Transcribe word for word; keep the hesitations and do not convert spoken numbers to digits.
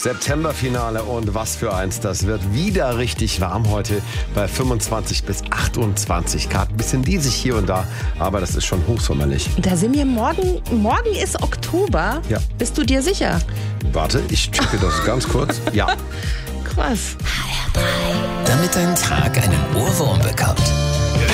Septemberfinale und was für eins. Das wird wieder richtig warm heute bei fünfundzwanzig bis achtundzwanzig Grad. Ein bisschen diesig hier und da, aber das ist schon hochsommerlich. Da sind wir morgen. Morgen ist Oktober. Ja. Bist du dir sicher? Warte, ich checke das ganz kurz. Ja. Krass. Damit dein Tag einen Ohrwurm bekommt.